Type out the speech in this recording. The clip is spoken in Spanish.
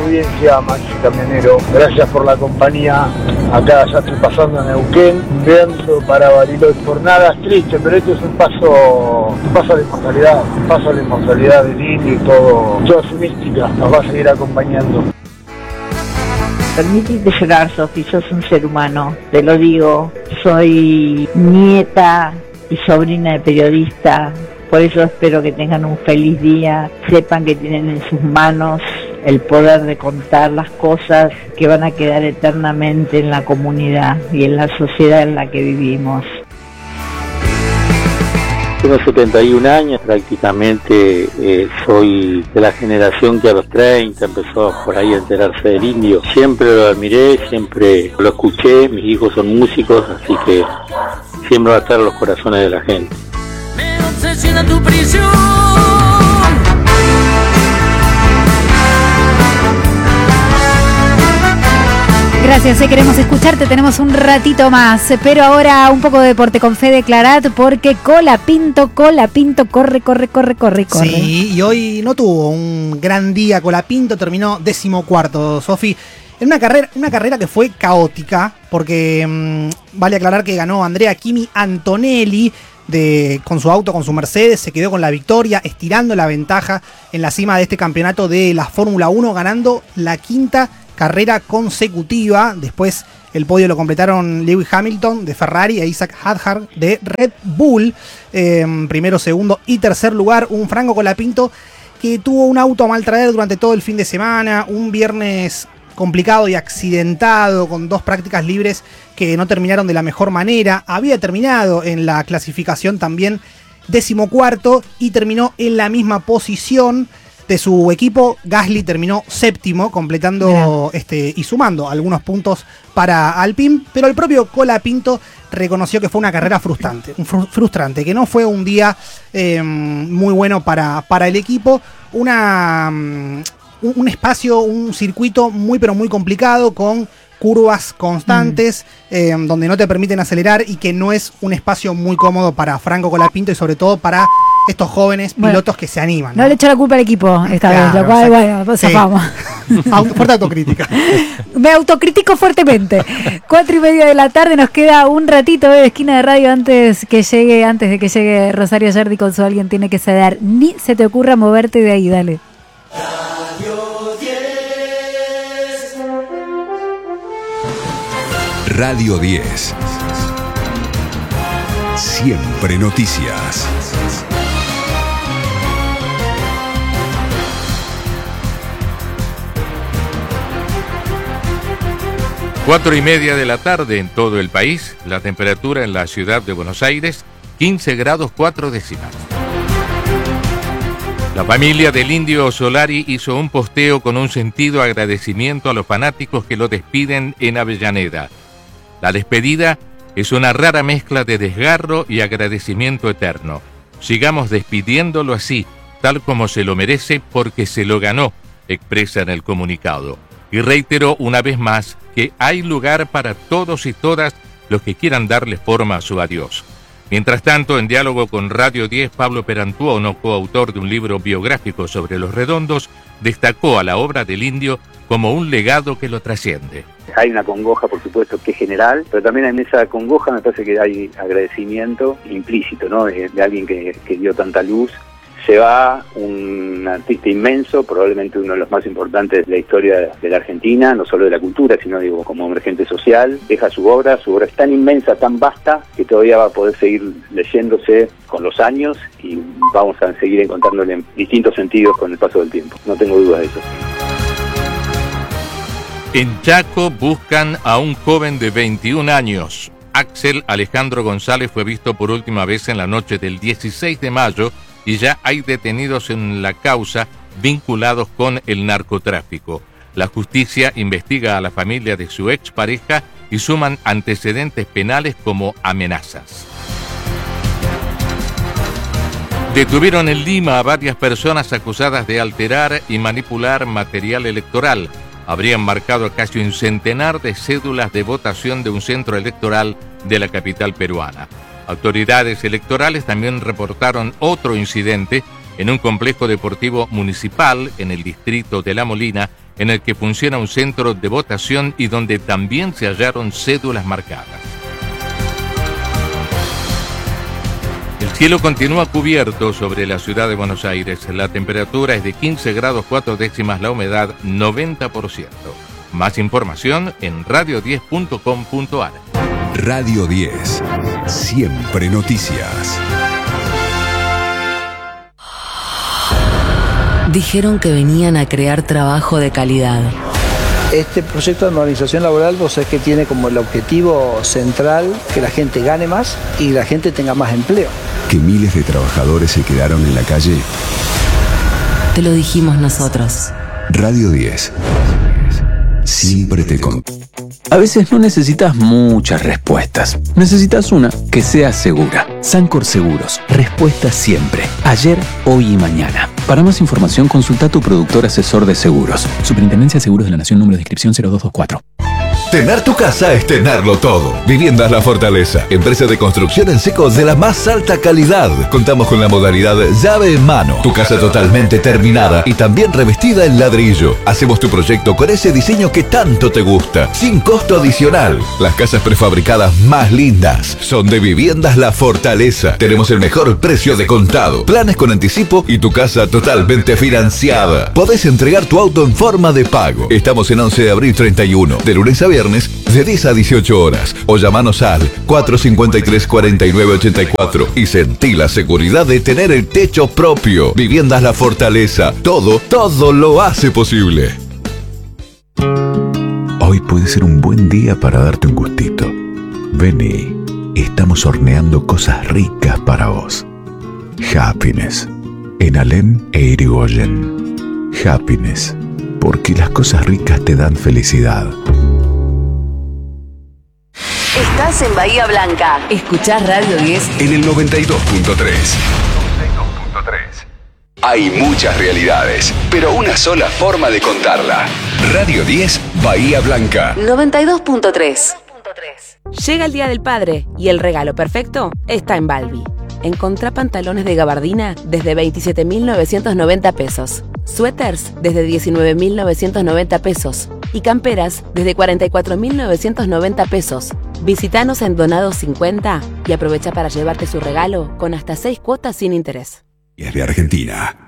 audiencia, Maxi Camionero. Gracias por la compañía. Acá ya estoy pasando en Neuquén, veando para Bariloche. Por nada es triste, pero esto es un paso a la inmortalidad del indio y toda su mística nos va a seguir acompañando. Permítete llorar, Sofi, sos un ser humano, te lo digo. Soy nieta y sobrina de periodista, por eso espero que tengan un feliz día, sepan que tienen en sus manos el poder de contar las cosas que van a quedar eternamente en la comunidad y en la sociedad en la que vivimos. Tengo 71 años, prácticamente soy de la generación que a los 30 empezó por ahí a enterarse del indio. Siempre lo admiré, siempre lo escuché, mis hijos son músicos, así que siempre va a estar en los corazones de la gente. Me obsesiona tu prisión. Gracias, queremos escucharte, tenemos un ratito más, pero ahora un poco de deporte con Fede Clarat, porque Colapinto, corre. Sí, y hoy no tuvo un gran día Colapinto, terminó 14º, Sofi, en una carrera que fue caótica, porque vale aclarar que ganó Andrea Kimi Antonelli, con su auto, con su Mercedes, se quedó con la victoria, estirando la ventaja en la cima de este campeonato de la Fórmula 1, ganando la quinta carrera consecutiva. Después el podio lo completaron Lewis Hamilton de Ferrari e Isaac Hadjar de Red Bull, primero, segundo y tercer lugar. Un Franco Colapinto que tuvo un auto a mal traer durante todo el fin de semana, un viernes complicado y accidentado, con 2 prácticas libres que no terminaron de la mejor manera. Había terminado en la clasificación también 14º y terminó en la misma posición de su equipo. Gasly terminó 7º, completando y sumando algunos puntos para Alpine, pero el propio Colapinto reconoció que fue una carrera frustrante, que no fue un día muy bueno para el equipo, un espacio, un circuito muy pero muy complicado, con curvas constantes, donde no te permiten acelerar, y que no es un espacio muy cómodo para Franco Colapinto y sobre todo para estos jóvenes pilotos que se animan. No le echo la culpa al equipo esta vez, lo cual, bueno, zafamos. Fuerte autocrítica. Me autocritico fuertemente. 4:30 de la tarde, nos queda un ratito de esquina de radio antes de que llegue Rosario Yardi con su Alguien Tiene que Ceder. Ni se te ocurra moverte de ahí, dale. Radio 10. Siempre noticias. Cuatro y media de la tarde en todo el país, la temperatura en la ciudad de Buenos Aires, 15 grados 4 décimas. La familia del Indio Solari hizo un posteo con un sentido agradecimiento a los fanáticos que lo despiden en Avellaneda. La despedida es una rara mezcla de desgarro y agradecimiento eterno. Sigamos despidiéndolo así, tal como se lo merece, porque se lo ganó, expresa en el comunicado. Y reiteró una vez más que hay lugar para todos y todas los que quieran darle forma a su adiós. Mientras tanto, en diálogo con Radio 10, Pablo Perantuono, coautor de un libro biográfico sobre Los Redondos, destacó a la obra del Indio como un legado que lo trasciende. Hay una congoja, por supuesto, que es general, pero también en esa congoja me parece que hay agradecimiento implícito, ¿no? De alguien que dio tanta luz. Se va un artista inmenso, probablemente uno de los más importantes de la historia de la Argentina, no solo de la cultura, sino digo como emergente social. Deja su obra es tan inmensa, tan vasta, que todavía va a poder seguir leyéndose con los años y vamos a seguir encontrándole en distintos sentidos con el paso del tiempo. No tengo dudas de eso. En Chaco buscan a un joven de 21 años. Axel Alejandro González fue visto por última vez en la noche del 16 de mayo y ya hay detenidos en la causa vinculados con el narcotráfico. La justicia investiga a la familia de su expareja y suman antecedentes penales como amenazas. Detuvieron en Lima a varias personas acusadas de alterar y manipular material electoral. Habrían marcado casi un centenar de cédulas de votación de un centro electoral de la capital peruana. Autoridades electorales también reportaron otro incidente en un complejo deportivo municipal en el distrito de La Molina, en el que funciona un centro de votación y donde también se hallaron cédulas marcadas. El cielo continúa cubierto sobre la ciudad de Buenos Aires. La temperatura es de 15 grados 4 décimas, la humedad 90%. Más información en radio10.com.ar. Radio 10. Siempre noticias. Dijeron que venían a crear trabajo de calidad. Este proyecto de modernización laboral, vos sabés que tiene como el objetivo central que la gente gane más y la gente tenga más empleo. Que miles de trabajadores se quedaron en la calle. Te lo dijimos nosotros. Radio 10. Siempre te conté. A veces no necesitas muchas respuestas. Necesitas una que sea segura. Sancor Seguros. Respuesta siempre. Ayer, hoy y mañana. Para más información, consulta a tu productor asesor de seguros. Superintendencia de Seguros de la Nación, número de inscripción 0224. Tener tu casa es tenerlo todo. Viviendas La Fortaleza, empresa de construcción en seco de la más alta calidad. Contamos con la modalidad llave en mano. Tu casa totalmente terminada y también revestida en ladrillo. Hacemos tu proyecto con ese diseño que tanto te gusta, sin costo adicional. Las casas prefabricadas más lindas son de Viviendas La Fortaleza. Tenemos el mejor precio de contado, planes con anticipo y tu casa totalmente financiada. Podés entregar tu auto en forma de pago. Estamos en 11 de abril 31, de lunes a viernes, de 10 a 18 horas. O llamanos al 453-4984 y sentí la seguridad de tener el techo propio. Viviendas La Fortaleza. Todo lo hace posible. Hoy puede ser un buen día para darte un gustito. Vení, estamos horneando cosas ricas para vos. Happiness, en Alem e Irigoyen. Happiness, porque las cosas ricas te dan felicidad. Estás en Bahía Blanca. Escuchás Radio 10 en el 92.3. Hay muchas realidades, pero una sola forma de contarla. Radio 10, Bahía Blanca. 92.3. Llega el Día del Padre y el regalo perfecto está en Balbi. Encontrá pantalones de gabardina desde 27.990 pesos, suéteres desde 19.990 pesos y camperas desde 44.990 pesos. Visítanos en Donados 50 y aprovecha para llevarte su regalo con hasta 6 cuotas sin interés. Y es de Argentina.